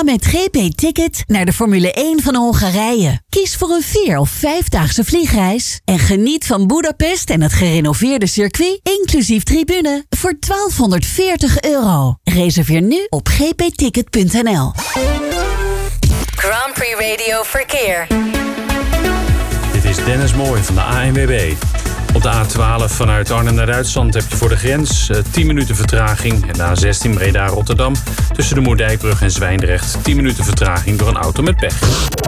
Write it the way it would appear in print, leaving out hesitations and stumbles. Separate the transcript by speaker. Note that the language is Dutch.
Speaker 1: Ga met GP Ticket naar de Formule 1 van Hongarije. Kies voor een 4- of 5-daagse vliegreis en geniet van Budapest en het gerenoveerde circuit, inclusief tribune, voor €1240. Reserveer nu op gpticket.nl.
Speaker 2: Grand Prix Radio Verkeer.
Speaker 3: Dit is Dennis Mooij van de ANWB. Op de A12 vanuit Arnhem naar Duitsland heb je voor de grens 10 minuten vertraging. En de A16 Breda-Rotterdam tussen de Moerdijkbrug en Zwijndrecht 10 minuten vertraging door een auto met pech.